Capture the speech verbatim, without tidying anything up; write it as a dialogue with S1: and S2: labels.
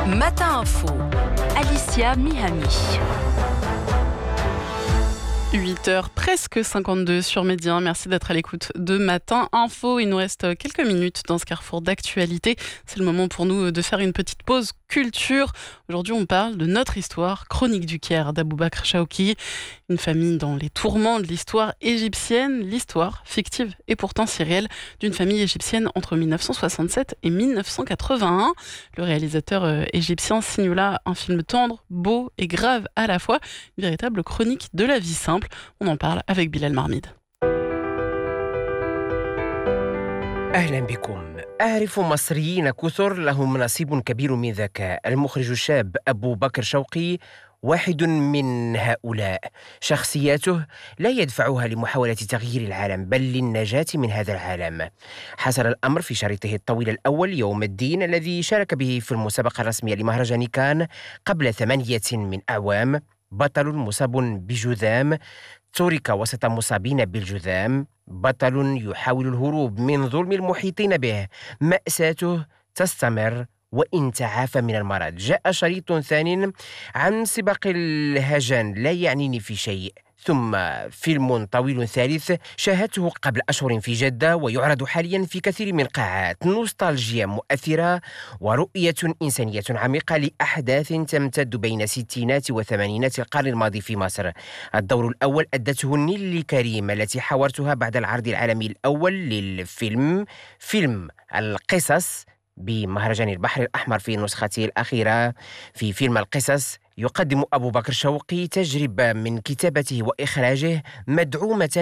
S1: Matin Info, Alicia Mihami.
S2: huit heures, presque cinquante-deux sur Média. Merci d'être à l'écoute de Matin Info. Il nous reste quelques minutes dans ce carrefour d'actualité. C'est le moment pour nous de faire une petite pause culture. Aujourd'hui, on parle de notre histoire, Chronique du Caire d'Aboubacar Chawki. Une famille dans les tourments de l'histoire égyptienne. L'histoire fictive et pourtant si réelle d'une famille égyptienne entre mille neuf cent soixante-sept et mille neuf cent quatre-vingt-un. Le réalisateur euh, égyptien signe là un film tendre, beau et grave à la fois. Une véritable chronique de la vie simple. On en parle avec Bilal Marmide.
S3: أهلا بكم. أعرف مصريين كثر لهم نصيب كبير من ذكاء. المخرج الشاب أبو بكر شوقي واحد من هؤلاء. شخصياته لا يدفعها لمحاولة تغيير العالم بل للنجاة من هذا العالم. حصل الأمر في شريطه الطويل الأول يوم الدين الذي شارك به في المسابقة الرسمية لمهرجان كان قبل ثمانية من أعوام. بطل مصاب بجذام ترك وسط مصابين بالجذام. بطل يحاول الهروب من ظلم المحيطين به. مأساته تستمر وإن تعافى من المرض. جاء شريط ثاني عن سباق الهجان لا يعنيني في شيء. ثم فيلم طويل ثالث شاهدته قبل أشهر في جدة ويعرض حاليا في كثير من القاعات. نوستالجيا مؤثرة ورؤية إنسانية عميقة لأحداث تمتد بين الستينات وثمانينات القرن الماضي في مصر. الدور الأول أدته نيلي كريم التي حاورتها بعد العرض العالمي الأول للفيلم فيلم القصص بمهرجان البحر الأحمر في نسخته الأخيرة. في فيلم القصص يقدم أبو بكر شوقي تجربة من كتابته وإخراجه مدعومة